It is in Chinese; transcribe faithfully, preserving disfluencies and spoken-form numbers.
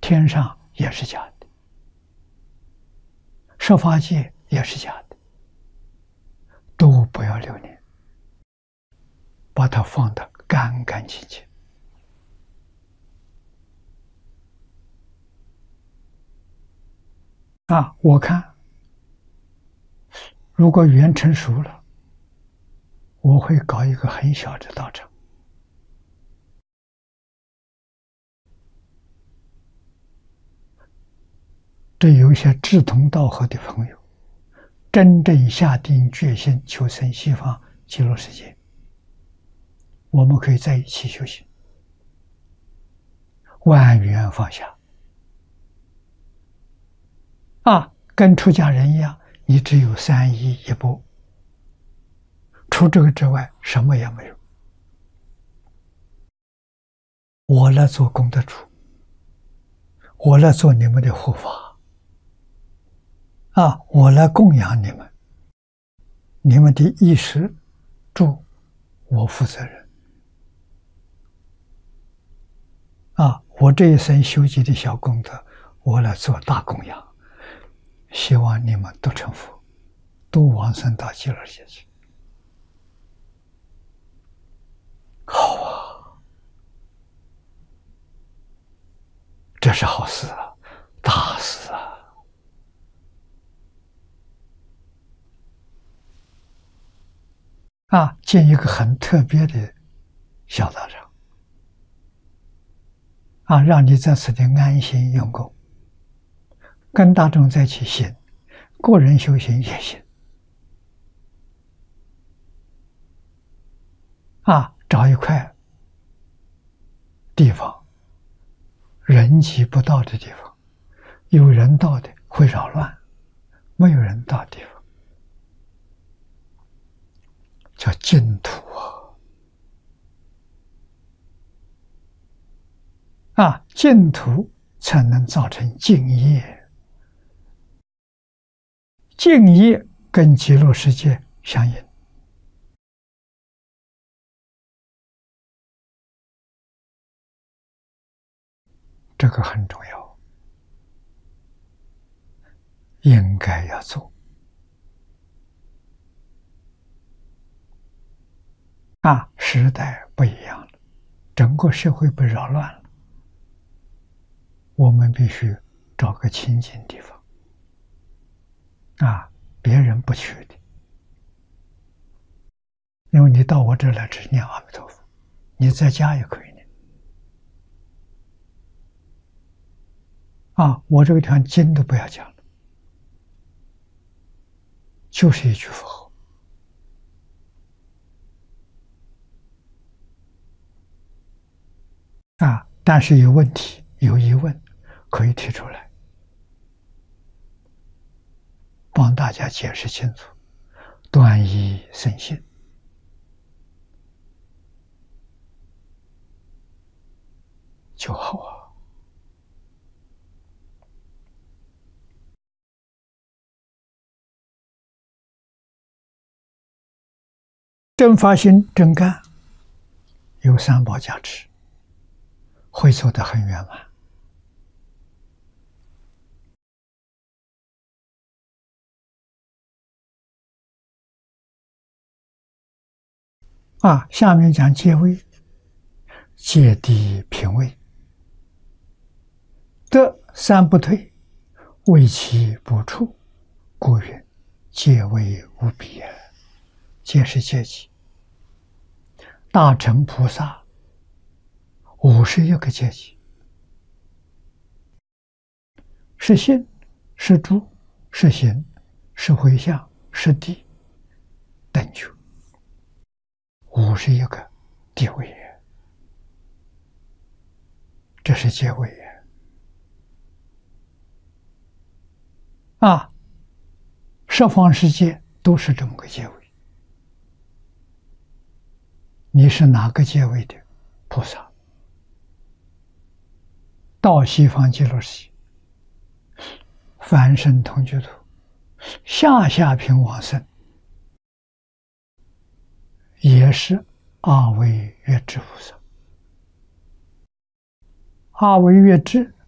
天上也是假的，十法界也是假的，都不要留念，把它放得干干净净。啊，我看，如果缘成熟了，我会搞一个很小的道场。这有一些志同道合的朋友，真正下定决心求生西方极乐世界，我们可以在一起修行，万缘放下。啊，跟出家人一样，你只有三衣一钵，除这个之外什么也没有。我来做功德主，我来做你们的护法，啊，我来供养你们，你们的衣食住我负责任。啊，我这一生修集的小功德，我来做大供养，希望你们都成佛，都往生到极乐世界去。好啊，这是好事啊，大事啊！啊，建一个很特别的小道场，啊，让你在此地安心用功，跟大众在一起行，个人修行也行。啊，找一块地方，人迹不到的地方，有人到的会扰乱，没有人到的地方叫净土啊！啊，净土才能造成净业，净业跟极乐世界相应。这个很重要，应该要做。啊，时代不一样了，整个社会被扰乱了，我们必须找个清净地方，啊，别人不去的，因为你到我这来只念阿弥陀佛，你在家也可以念。啊，我这个地方经都不要讲了，就是一句佛号。啊，但是有问题、有疑问，可以提出来，帮大家解释清楚，断疑生信，就好啊。正发心、正干，有三宝加持，会做得很圆满。啊，下面讲戒位，戒地品位，得三不退，为其不处，故云戒位无比也。戒是戒期，大乘菩萨五十一个戒期，是心，是住，是行，是回向，是地，等觉，五十一个地位也，这是戒位也。啊，十方世界都是这么个戒位。你是哪个界位的菩萨？到西方极乐世界，凡圣同居土，下下品往生，也是阿惟越致菩萨。阿惟越致